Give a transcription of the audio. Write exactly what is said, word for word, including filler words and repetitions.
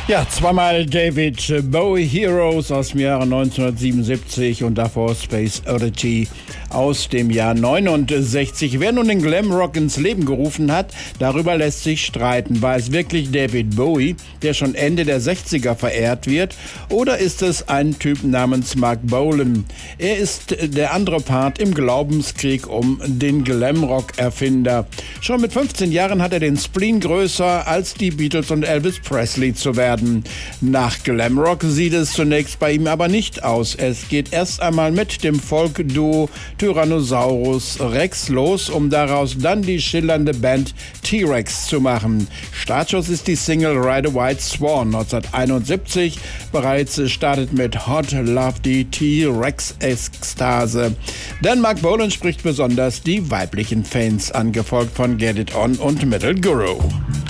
Ja, zweimal David Bowie, Heroes aus dem Jahre neunzehnhundertsiebenundsiebzig und davor Space Oddity aus dem Jahr neunundsechzig. Wer nun den Glamrock ins Leben gerufen hat, darüber lässt sich streiten. War es wirklich David Bowie, der schon Ende der sechziger verehrt wird, oder ist es ein Typ namens Mark Bolan? Er ist der andere Part im Glaubenskrieg um den Glamrock-Erfinder. Schon mit fünfzehn Jahren hat er den Spleen, größer als die Beatles und Elvis Presley zu werden. Nach Glamrock sieht es zunächst bei ihm aber nicht aus. Es geht erst einmal mit dem Folk-Duo Tyrannosaurus Rex los, um daraus dann die schillernde Band T-Rex zu machen. Startschuss ist die Single Ride a White Swan neunzehnhunderteinundsiebzig. Bereits startet mit Hot Love die T-Rex-Ekstase. Denn Mark Bolan spricht besonders die weiblichen Fans an, gefolgt von Get It On und Metal Guru.